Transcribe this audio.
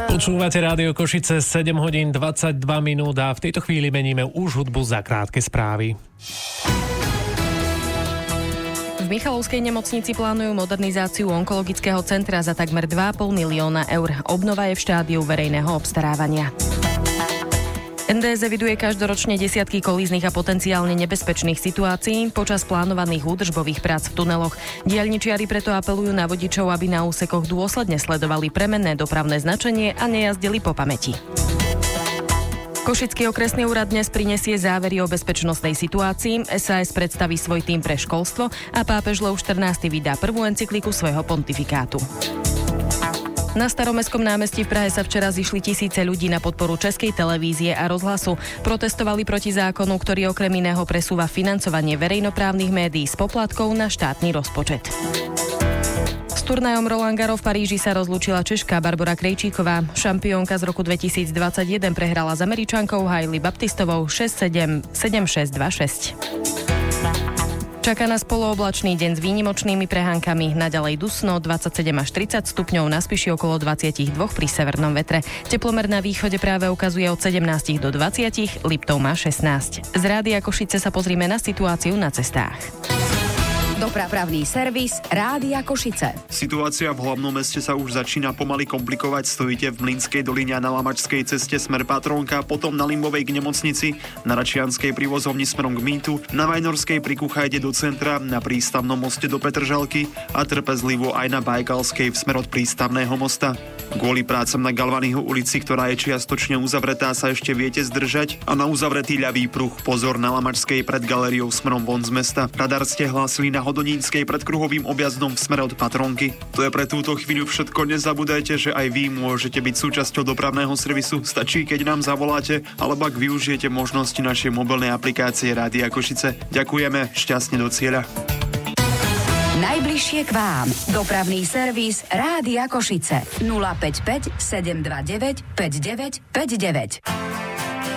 Počúvate Rádio Košice, 7 hodín 22 minút a v tejto chvíli meníme už hudbu za krátke správy. V Michalovskej nemocnici plánujú modernizáciu onkologického centra za takmer 2,5 milióna eur. Obnova je v štádiu verejného obstarávania. NDS eviduje každoročne desiatky kolíznych a potenciálne nebezpečných situácií počas plánovaných údržbových prác v tuneloch. Diaľničiari preto apelujú na vodičov, aby na úsekoch dôsledne sledovali premenné dopravné značenie a nejazdili po pamäti. Košický okresný úrad dnes prinesie závery o bezpečnostnej situácii, SAS predstaví svoj tím pre školstvo a pápež Lev XIV vydá prvú encykliku svojho pontifikátu. Na Staromestskom námestí v Prahe sa včera zišli tisíce ľudí na podporu Českej televízie a rozhlasu. Protestovali proti zákonu, ktorý okrem iného presúva financovanie verejnoprávnych médií z poplatkov na štátny rozpočet. S turnajom Roland Garros v Paríži sa rozlúčila Češka Barbora Krejčíková. Šampiónka z roku 2021 prehrala s Američankou Hailey Baptistovou 6-7, 7-6, 2-6. Čaká nás polooblačný deň s výnimočnými prehánkami. Naďalej dusno 27 až 30 stupňov, na Spiši okolo 22 pri severnom vetre. Teplomer na východe práve ukazuje od 17 do 20, Liptov má 16. Z Rádia Košice sa pozrime na situáciu na cestách. Dopravný servis Rádia Košice. Situácia v hlavnom meste sa už začína pomaly komplikovať. Stojíte v Mlynskej doline a na Lamačskej ceste smer Patrónka, potom na Limbovej k nemocnici, na Račianskej pri vozovni smerom k Mýtu, na Vajnorskej pri Kuchajde do centra, na Prístavnom moste do Petržalky a trpezlivo aj na Bajkalskej v smer od Prístavného mosta. Kvôli prácam na Galvanyho ulici, ktorá je čiastočne uzavretá, sa ešte viete zdržať a na uzavretý ľavý pruh pozor na Lamačskej pred galériou smerom von z mesta. Radar ste hlásili na Hodonínskej pred kruhovým objazdom v smere od Patrónky. To je pre túto chvíľu všetko. Nezabúdajte, že aj vy môžete byť súčasťou dopravného servisu. Stačí, keď nám zavoláte alebo ak využijete možnosti našej mobilnej aplikácie Rádia Košice. Ďakujeme, šťastne do cieľa. Najbližšie k vám. Dopravný servis Rádia Košice 055 729 5959.